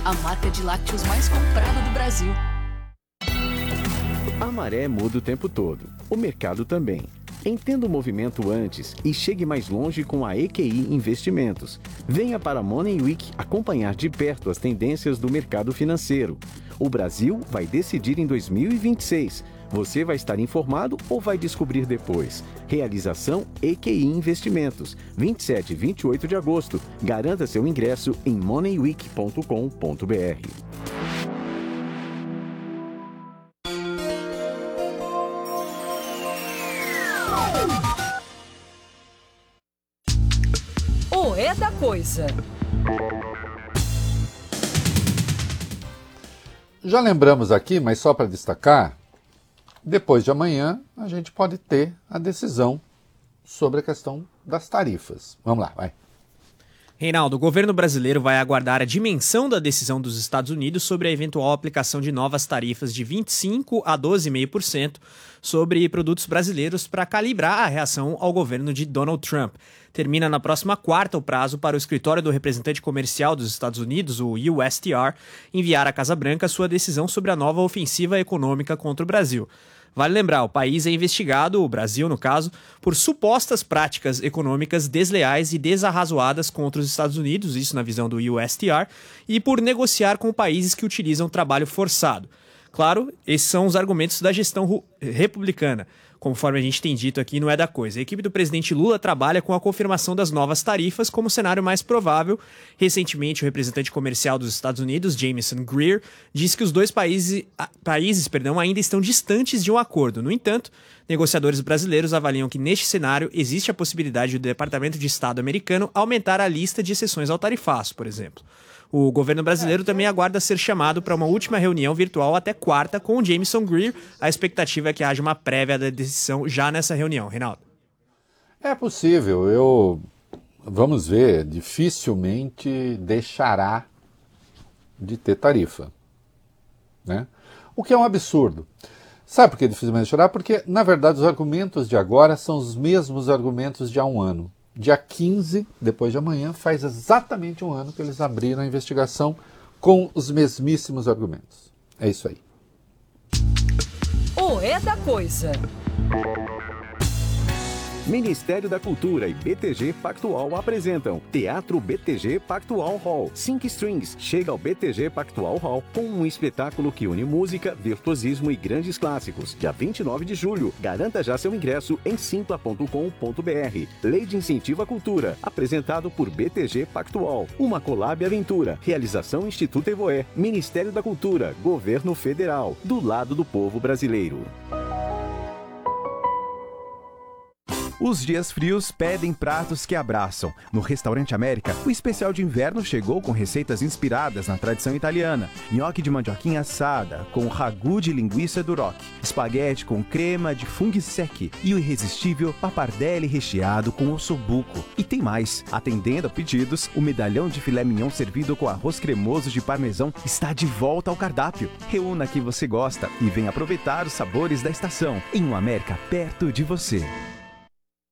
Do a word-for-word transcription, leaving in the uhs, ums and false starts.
a marca de lácteos mais comprada do Brasil. A maré muda o tempo todo, o mercado também. Entenda o movimento antes e chegue mais longe com a E Q I Investimentos. Venha para a Money Week acompanhar de perto as tendências do mercado financeiro. O Brasil vai decidir em dois mil e vinte e seis. Você vai estar informado ou vai descobrir depois? Realização E Q I Investimentos, vinte e sete e vinte e oito de agosto. Garanta seu ingresso em money week ponto com ponto b r. O É da Coisa. Já lembramos aqui, mas só para destacar, depois de amanhã a gente pode ter a decisão sobre a questão das tarifas. Vamos lá, vai. Reinaldo, o governo brasileiro vai aguardar a dimensão da decisão dos Estados Unidos sobre a eventual aplicação de novas tarifas de vinte e cinco por cento a doze vírgula cinco por cento sobre produtos brasileiros para calibrar a reação ao governo de Donald Trump. Termina na próxima quarta o prazo para o escritório do representante comercial dos Estados Unidos, o U S T R, enviar à Casa Branca sua decisão sobre a nova ofensiva econômica contra o Brasil. Vale lembrar, o país é investigado, o Brasil no caso, por supostas práticas econômicas desleais e desarrazoadas contra os Estados Unidos, isso na visão do U S T R, e por negociar com países que utilizam trabalho forçado. Claro, esses são os argumentos da gestão republicana, conforme a gente tem dito aqui no É da Coisa. A equipe do presidente Lula trabalha com a confirmação das novas tarifas como cenário mais provável. Recentemente, o representante comercial dos Estados Unidos, Jamieson Greer, disse que os dois países, países perdão, ainda estão distantes de um acordo. No entanto, negociadores brasileiros avaliam que neste cenário existe a possibilidade do Departamento de Estado americano aumentar a lista de exceções ao tarifaço, por exemplo. O governo brasileiro também aguarda ser chamado para uma última reunião virtual até quarta com o Jamieson Greer. A expectativa é que haja uma prévia da decisão já nessa reunião. Reinaldo. É possível. Eu, vamos ver, dificilmente deixará de ter tarifa, né? O que é um absurdo. Sabe por que dificilmente deixará? Porque, na verdade, os argumentos de agora são os mesmos argumentos de há um ano. Dia quinze, depois de amanhã, faz exatamente um ano que eles abriram a investigação com os mesmíssimos argumentos. É isso aí. O É da Coisa. Ministério da Cultura e B T G Pactual apresentam Teatro B T G Pactual Hall. Cinco Strings chega ao B T G Pactual Hall com um espetáculo que une música, virtuosismo e grandes clássicos. Dia vinte e nove de julho, garanta já seu ingresso em simpla ponto com ponto b r. Lei de Incentivo à Cultura, apresentado por B T G Pactual. Uma collab aventura. Realização Instituto Evoé, Ministério da Cultura, Governo Federal, do lado do povo brasileiro. Os dias frios pedem pratos que abraçam. No Restaurante América, o especial de inverno chegou com receitas inspiradas na tradição italiana. Nhoque de mandioquinha assada, com ragu de linguiça duroc. Espaguete com crema de funghi secchi. E o irresistível pappardelle recheado com ossobuco. E tem mais. Atendendo a pedidos, o medalhão de filé mignon servido com arroz cremoso de parmesão está de volta ao cardápio. Reúna que você gosta e venha aproveitar os sabores da estação. Em um América perto de você.